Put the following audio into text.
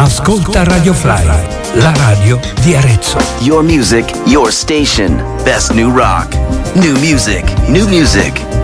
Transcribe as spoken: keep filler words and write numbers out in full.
Ascolta Radio Fly, la radio di Arezzo. Your music, your station. Best new rock. New music, new music.